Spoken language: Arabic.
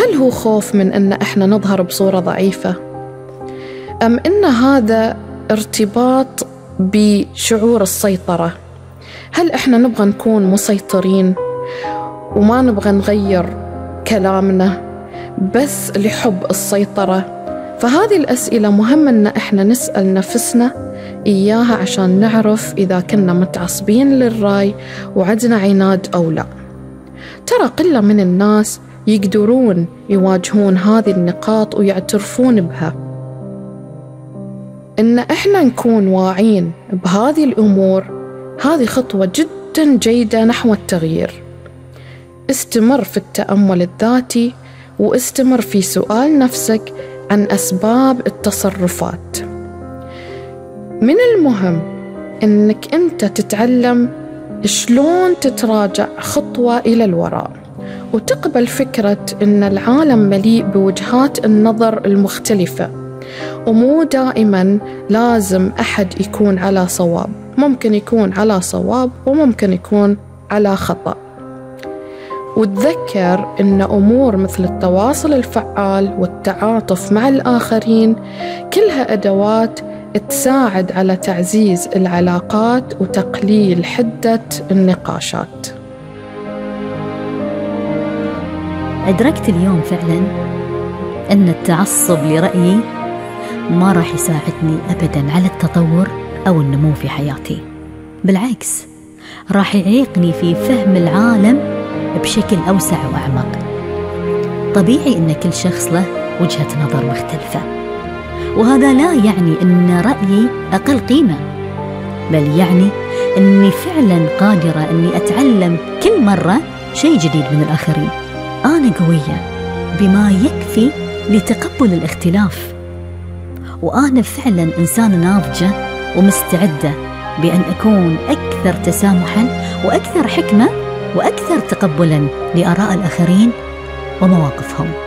هل هو خوف من أن إحنا نظهر بصورة ضعيفة؟ أم إن هذا ارتباط بشعور السيطرة؟ هل إحنا نبغى نكون مسيطرين وما نبغى نغير كلامنا بس لحب السيطرة؟ فهذه الأسئلة مهمة أن إحنا نسأل نفسنا إياها عشان نعرف إذا كنا متعصبين للرأي وعندنا عناد أو لا. ترى قلة من الناس يقدرون يواجهون هذه النقاط ويعترفون بها. إن إحنا نكون واعين بهذه الأمور هذه خطوة جدا جيدة نحو التغيير. استمر في التأمل الذاتي واستمر في سؤال نفسك عن أسباب التصرفات. من المهم أنك أنت تتعلم شلون تتراجع خطوة إلى الوراء وتقبل فكرة أن العالم مليء بوجهات النظر المختلفة، ومو دائما لازم أحد يكون على صواب، ممكن يكون على صواب وممكن يكون على خطأ. وتذكر أن أمور مثل التواصل الفعال والتعاطف مع الآخرين كلها أدوات تساعد على تعزيز العلاقات وتقليل حدة النقاشات. أدركت اليوم فعلا أن التعصب لرأيي ما راح يساعدني أبدا على التطور أو النمو في حياتي، بالعكس راح يعيقني في فهم العالم بشكل أوسع وأعمق. طبيعي أن كل شخص له وجهة نظر مختلفة، وهذا لا يعني أن رأيي أقل قيمة، بل يعني أني فعلا قادرة أني أتعلم كل مرة شيء جديد من الآخرين. أنا قوية بما يكفي لتقبل الاختلاف، وأنا فعلا إنسانة ناضجة ومستعدة بأن أكون أكثر تسامحا وأكثر حكمة وأكثر تقبلا لآراء الآخرين ومواقفهم.